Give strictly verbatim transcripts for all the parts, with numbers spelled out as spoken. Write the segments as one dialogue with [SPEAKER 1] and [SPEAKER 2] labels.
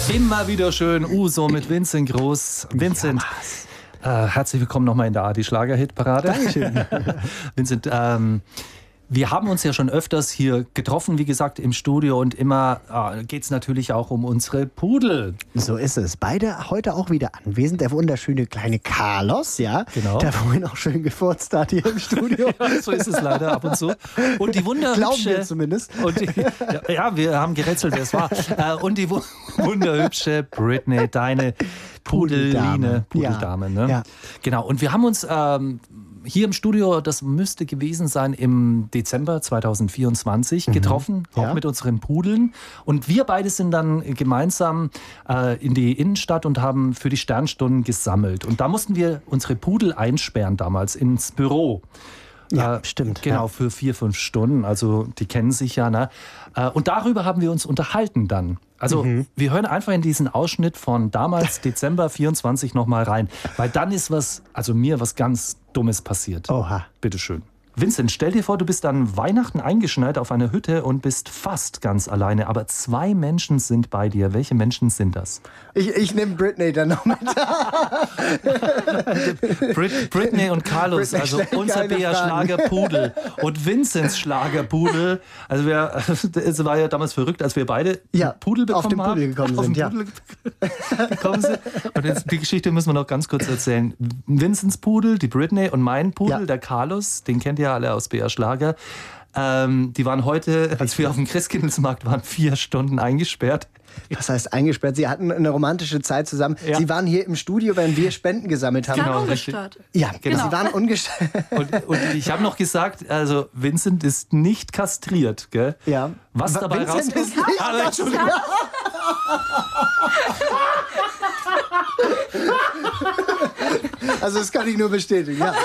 [SPEAKER 1] Immer wieder schön Uso mit Vincent Groß. Vincent, ja, äh, herzlich willkommen nochmal in der Adi Schlager-Hitparade.
[SPEAKER 2] Dankeschön.
[SPEAKER 1] Vincent, ähm, wir haben uns ja schon öfters hier getroffen, wie gesagt, im Studio, und immer äh, geht es natürlich auch um unsere Pudel.
[SPEAKER 2] So ist es. Beide heute auch wieder anwesend. Der wunderschöne kleine Carlos, ja,
[SPEAKER 1] genau,
[SPEAKER 2] der vorhin auch schön gefurzt hat hier im Studio.
[SPEAKER 1] Ja, so ist es leider ab und zu. Und die wunderhübsche...
[SPEAKER 2] Glauben wir zumindest.
[SPEAKER 1] Und die, ja, ja, wir haben gerätselt, wer es war. Äh, und die wunderhübsche Britney, deine Pudeline, Pudeldame.
[SPEAKER 2] Ja.
[SPEAKER 1] Ne?
[SPEAKER 2] Ja.
[SPEAKER 1] Genau, und wir haben uns... Ähm, hier im Studio, das müsste gewesen sein im Dezember zweitausendvierundzwanzig, getroffen, mhm, auch ja, mit unseren Pudeln. Und wir beide sind dann gemeinsam äh, in die Innenstadt und haben für die Sternstunden gesammelt. Und da mussten wir unsere Pudel einsperren damals ins Büro.
[SPEAKER 2] Ja,
[SPEAKER 1] äh,
[SPEAKER 2] stimmt.
[SPEAKER 1] Genau,
[SPEAKER 2] ja.
[SPEAKER 1] für vier, fünf Stunden. Also die kennen sich ja. Ne? Äh, und darüber haben wir uns unterhalten dann. Also mhm, wir hören einfach in diesen Ausschnitt von damals, Dezember vierundzwanzig, nochmal rein. Weil dann ist was, also mir was ganz Dummes passiert.
[SPEAKER 2] Oha.
[SPEAKER 1] Bitteschön. Vincent, stell dir vor, du bist an Weihnachten eingeschneit auf einer Hütte und bist fast ganz alleine, aber zwei Menschen sind bei dir. Welche Menschen sind das?
[SPEAKER 2] Ich, ich nehme Britney dann noch mit.
[SPEAKER 1] Brit, Britney und Carlos, Britney, also unser B R-Schlagerpudel und Vinzents Schlagerpudel. Also wir, es war ja damals verrückt, als wir beide
[SPEAKER 2] ja,
[SPEAKER 1] Pudel bekommen
[SPEAKER 2] auf den
[SPEAKER 1] haben.
[SPEAKER 2] Pudel gekommen
[SPEAKER 1] auf
[SPEAKER 2] sind,
[SPEAKER 1] den Pudel ja. gekommen sind. Und jetzt, die Geschichte müssen wir noch ganz kurz erzählen. Vinzents Pudel, die Britney, und mein Pudel, ja, der Carlos, den kennt ihr alle aus B R Schlager. Ähm, die waren heute, als wir auf dem Christkindlesmarkt waren, vier Stunden eingesperrt.
[SPEAKER 2] Was heißt eingesperrt? Sie hatten eine romantische Zeit zusammen. Ja. Sie waren hier im Studio, während wir Spenden gesammelt haben.
[SPEAKER 3] Genau, ungestört.
[SPEAKER 2] Ja,
[SPEAKER 1] genau.
[SPEAKER 2] Sie waren ungestört.
[SPEAKER 1] Und, und ich habe noch gesagt, also Vincent ist nicht kastriert, gell?
[SPEAKER 2] Ja.
[SPEAKER 1] Was
[SPEAKER 2] W-
[SPEAKER 1] dabei
[SPEAKER 2] Vincent
[SPEAKER 1] rauskommt...
[SPEAKER 2] ist nicht
[SPEAKER 1] ah, Entschuldigung.
[SPEAKER 2] Also das kann ich nur bestätigen, ja.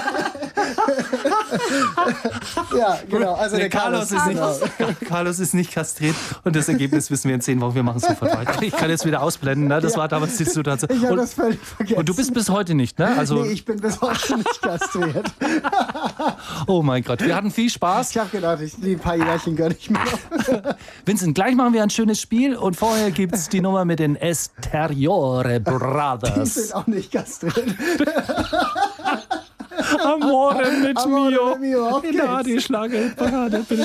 [SPEAKER 2] Ja, genau. Also
[SPEAKER 1] nee,
[SPEAKER 2] der Carlos,
[SPEAKER 1] Carlos, ist
[SPEAKER 2] Carlos.
[SPEAKER 1] nicht, Carlos ist nicht kastriert, und das Ergebnis wissen wir in zehn Wochen. Wir machen sofort weiter. Ich kann jetzt wieder ausblenden, ne? Das
[SPEAKER 2] ja,
[SPEAKER 1] war damals die Situation.
[SPEAKER 2] Ich habe
[SPEAKER 1] und,
[SPEAKER 2] das völlig vergessen.
[SPEAKER 1] Und du bist bis heute nicht, ne? Also,
[SPEAKER 2] nee, ich bin bis heute nicht kastriert.
[SPEAKER 1] Oh mein Gott, wir hatten viel Spaß.
[SPEAKER 2] Ich habe gedacht, ich, die paar Jährchen gönne ich mir noch.
[SPEAKER 1] Vincent, gleich machen wir ein schönes Spiel, und vorher gibt es die Nummer mit den Esteriore Brothers.
[SPEAKER 2] Die sind auch nicht kastriert.
[SPEAKER 1] Amore mit
[SPEAKER 2] Amore
[SPEAKER 1] mio.
[SPEAKER 2] mit mio. Auf
[SPEAKER 1] In der Adi Schlager-Hitparade.